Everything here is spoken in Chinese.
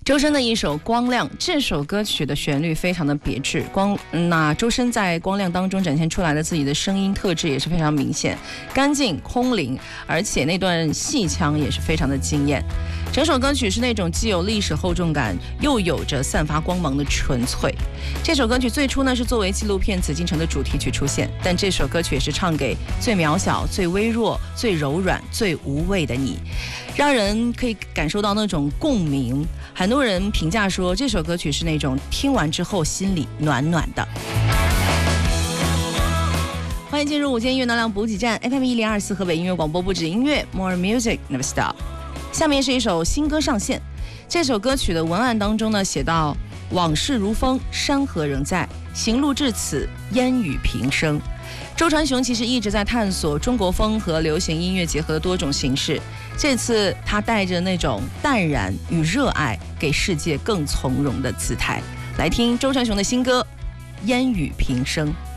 周深的一首《光亮》，这首歌曲的旋律非常的别致。那周深在《光亮》当中展现出来的自己的声音特质也是非常明显，干净空灵，而且那段戏腔也是非常的惊艳。整首歌曲是那种既有历史厚重感，又有着散发光芒的纯粹。这首歌曲最初呢是作为纪录片《紫禁城》的主题曲出现，但这首歌曲也是唱给最渺小、最微弱、最柔软、最无畏的你，让人可以感受到那种共鸣。很多人评价说这首歌曲是那种听完之后心里暖暖的。欢迎进入午间音乐能量补给站 FM1024 河北音乐广播，不止音乐 More Music Never Stop。 下面是一首新歌上线。这首歌曲的文案当中呢写到：往事如风，山河仍在，行路至此，烟雨平生。周传雄其实一直在探索中国风和流行音乐结合的多种形式，这次他带着那种淡然与热爱，给世界更从容的姿态。来听周传雄的新歌《烟雨平生》。